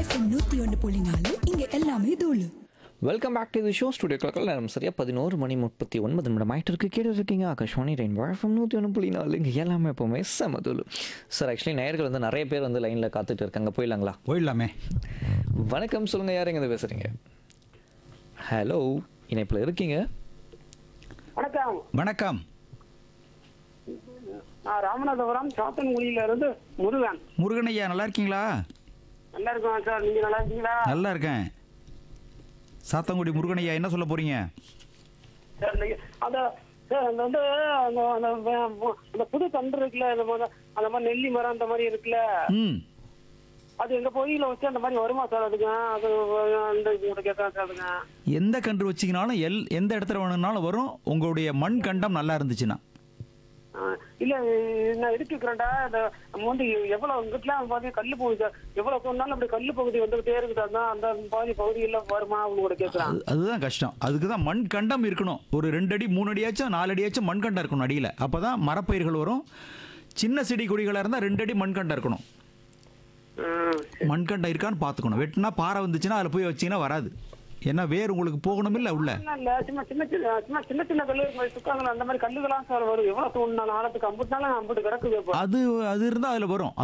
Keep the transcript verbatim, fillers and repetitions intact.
FM நூத்தி ஒன்று புள்ளி நாலு இங்க எல்லாமே தூளு. Welcome back to the show. Studio கிளக்கில் நேரம் சரியா பதினோரு மணி முப்பத்தி ஒன்பது நிமிடம் ஆயிட்டு இருக்கு. கேட்டு இருக்கீங்க ஆகாஷ்வாணி ரெயின் எஃப்எம் நூற்றி ஒன்று புள்ளி நாலு இங்கே எல்லாமே எப்போவுமே செமதுலு. சார் ஆக்சுவலி நேயர்கள் வந்து நிறைய பேர் வந்து லைனில் காத்துட்டு இருக்காங்க. போயிடலாங்களா? போயிடலாமே. வணக்கம், சொல்லுங்கள், யார் எங்கே பேசுகிறீங்க? ஹலோ, இணைப்பில் இருக்கீங்க. வணக்கம். வணக்கம். நான் ராமநாதபுரம் சாத்தன்குடியில இருந்து முருகன். முருகன் ஐயா, நல்லா இருக்கீங்களா? நல்லா இருக்கோம் சார், நீங்க நல்லா இருக்கீங்களா? நல்லா இருக்கேன். சாத்தங்குடி முருகன் ஐயா, என்ன சொல்ல போறீங்க? சார் நீங்க அந்த சார் அந்த வந்து அந்த அந்த வே- அந்த புது தண்டு இருக்குல்ல, அந்த மாதிரி அந்த மாதிரி நெல்லி மரம் அந்த மாதிரி இருக்குல்ல, ம் அது எங்க கோயில வச்சு அந்த மாதிரி வருமா சார்? அதுங்க அது அந்த கூட கேட்கலாம் சார். அதுங்க எந்த கன்று வச்சிங்கனாலும் எல் எந்த இடத்துல வேணும்னாலும் வரும், உங்களுடைய மண் கண்டம் நல்லா இருந்துச்சுன்னா. ஆ, இல்ல நான் எடுத்துக்கிறேன்டா. அந்த நம்ம வந்து எவ்வளவு இங்கிட்டலாம் பாதி கல்லு போகுது சார். எவ்வளவு சொன்னாலும் அப்படி கல்லு பகுதி வந்துகிட்டே இருக்குது. அதான் அந்த பாதி பகுதியெல்லாம் வருமா அவங்க கூட கேட்கலாம். அது- அதுதான் கஷ்டம். அதுக்கு தான் மண் கண்டம் இருக்கணும். ஒரு ரெண்டு அடி மூணு அடியாச்சும் நாலு அடியாச்சும் மண் கண்டம் இருக்கணும் அடியில். அப்போ தான் மரப்பயிர்கள் வரும். சின்ன செடி கொடிகளாக இருந்தால் ரெண்டு அடி மண் கண்டம் இருக்கணும். மண்கண்டம் இருக்கான்னு பார்த்துக்கணும். வெட்டினா பாறை வந்துச்சுன்னா அதில் போய் வச்சிங்கன்னா வராது. ஏன்னா வேர் உங்களுக்கு போகணும் இல்லை உள்ள. இல்ல சும்மா சின்ன சின்ன சும்மா சின்ன சின்ன கல்லு சுக்காங்களா அந்த மாதிரி கல்லுகளாம் சார் வரும். எவ்வளவு தோணுனாலும் ஆழத்துக்கு அம்புட்டாலும் அம்புட்டு கிடக்குது. இப்போ அது அது இருந்தால் அதில் வரும்.